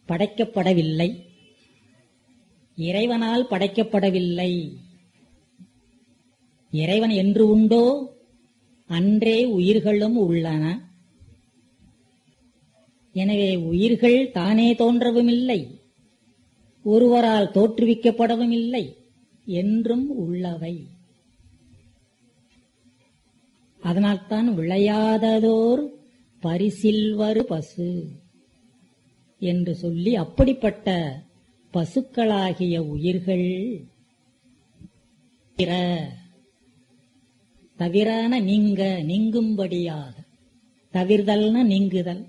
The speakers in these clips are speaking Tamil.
படைக்கப்படவில்லை, இறைவனால் படைக்கப்படவில்லை. இறைவன் என்று உண்டோ அன்றே உயிர்களும் உள்ளன. எனவே உயிர்கள் தானே தோன்றவும் இல்லை, ஒருவரால் தோற்றுவிக்கப்படவும் இல்லை, என்றும் உள்ளவை. அதனால்தான் விளையாததோர் பரிசில்வரு பசு என்று சொல்லி அப்படிப்பட்ட பசுக்களாகிய உயிர்கள் தவிரான நீங்கும்படியாக, தவிர்தல்ன நீங்குதல்,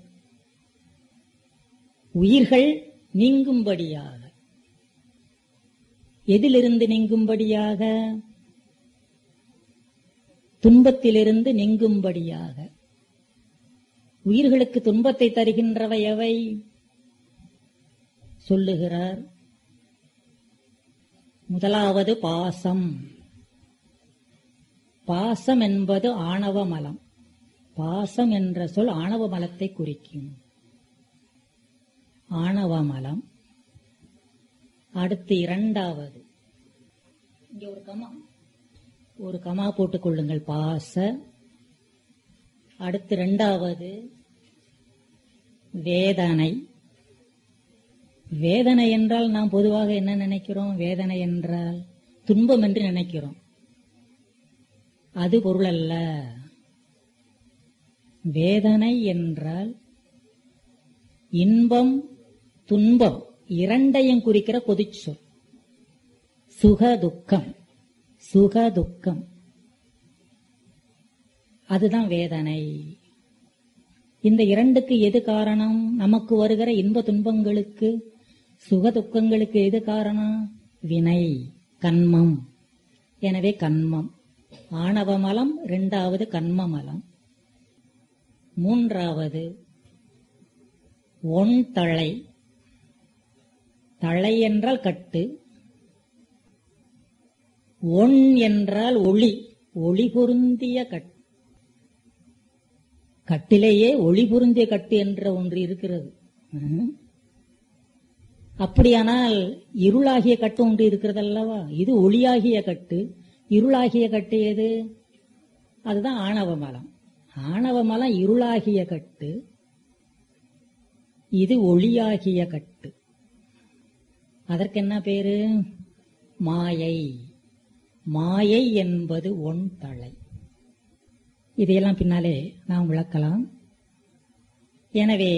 உயிர்கள் நீங்கும்படியாக. எதிலிருந்து நீங்கும்படியாக? துன்பத்திலிருந்து நீங்கும்படியாக. உயிர்களுக்கு துன்பத்தை தருகின்றவை எவை சொல்லுகிறார். முதலாவது பாசம். பாசம் என்பது ஆணவ மலம். பாசம் என்ற சொல் ஆணவ மலத்தை குறிக்கும். ஆணவ மலம். அடுத்து இரண்டாவது, இங்கே ஒரு கமா போட்டுக் கொள்ளுங்கள், பாச. அடுத்து இரண்டாவது வேதனை. வேதனை என்றால் நாம் பொதுவாக என்ன நினைக்கிறோம்? வேதனை என்றால் துன்பம் என்று நினைக்கிறோம். அது பொருள் அல்ல. வேதனை என்றால் இன்பம் துன்பம் இரண்டையும் குறிக்கிற பொதுச்சொல். சுக துக்கம், சுக துக்கம், அதுதான் வேதனை. இந்த இரண்டுக்கு எது காரணம்? நமக்கு வருகிற இன்ப துன்பங்களுக்கு, சுக துக்கங்களுக்கு எது காரணம்? வினை, கன்மம். எனவே கன்மம், ஆணவ மலம். இரண்டாவது கன்ம மலம். மூன்றாவது ஒன் தழை. தழை என்றால் கட்டு, ஒன் என்றால் ஒளி, ஒளி பொருந்திய கட்டு. கட்டிலேயே ஒளி பொருந்திய கட்டு என்ற ஒன்று இருக்கிறது. அப்படியானால் இருளாகிய கட்டு ஒன்று இருக்கிறது அல்லவா? இது ஒளியாகிய கட்டு. இருளாகிய கட்டு எது? அதுதான் ஆணவ மலம். ஆணவ மலம் இருளாகிய கட்டு, இது ஒளியாகிய கட்டு. அதற்கு என்ன பேரு? மாயை. மாயை என்பது ஒன் தழை. இதையெல்லாம் பின்னாலே நாம் விளக்கலாம். எனவே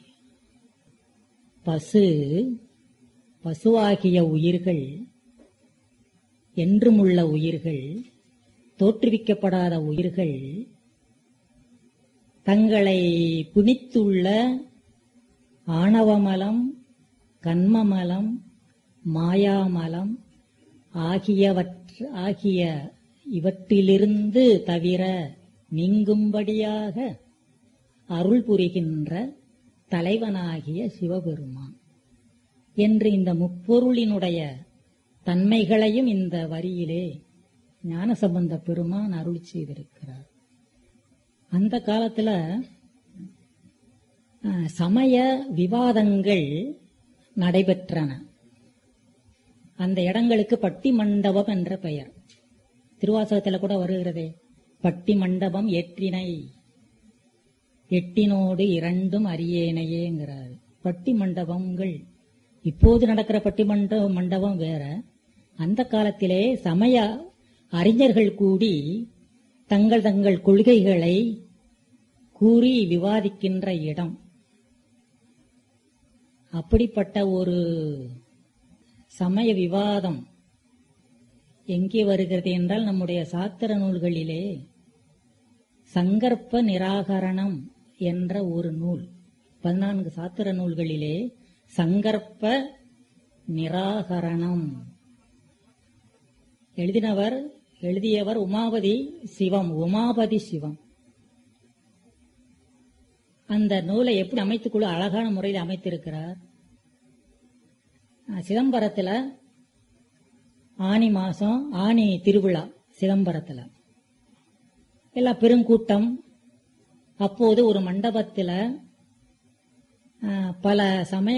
பசுவாகிய உயிர்கள், என்றுமுள்ள உயிர்கள், தோற்றுவிக்கப்படாத உயிர்கள் தங்களை பிணித்துள்ள ஆணவமலம், கன்மமலம், மாயாமலம் ஆகிய இவற்றிலிருந்து தவிர நீங்கும்படியாக அருள் புரிகின்ற தலைவனாகிய சிவபெருமான் என்று இந்த முப்பொருளினுடைய தன்மைகளையும் இந்த வரியிலே ஞானசம்பந்த பெருமான் அருள் செய்திருக்கிறார். அந்த காலத்துல சமய விவாதங்கள் நடைபெற்றன. அந்த இடங்களுக்கு பட்டி மண்டபம் என்ற பெயர். திருவாசகத்தில் கூட வருகிறதே, பட்டி மண்டபம் ஏற்றினை எட்டினோடு இரண்டும் அறியேனையேங்கிறார். பட்டி மண்டபங்கள் இப்போது நடக்கிற பட்டி மண்டபம் வேற. அந்த காலத்திலே சமய அறிஞர்கள் கூடி தங்கள் தங்கள் கொள்கைகளை கூறி விவாதிக்கின்ற இடம். அப்படிப்பட்ட ஒரு சமய விவாதம் எங்கே வருகிறது என்றால், நம்முடைய சாத்திர நூல்களிலே சங்கற்ப நிராகரணம் என்ற ஒரு நூல், 14 சாத்திர நூல்களிலே சங்கற்ப நிராகரணம் எழுதியவர் உமாபதி சிவம். அந்த நூலை எப்படி அமைத்துக்கொள்ள அழகான முறையில் அமைத்திருக்கிறார். சிதம்பரத்தில் ஆனி மாசம், ஆனி திருவிழா சிதம்பரத்தில் எல்லாம் பெருங்கூட்டம். அப்போது ஒரு மண்டபத்தில் பல சமய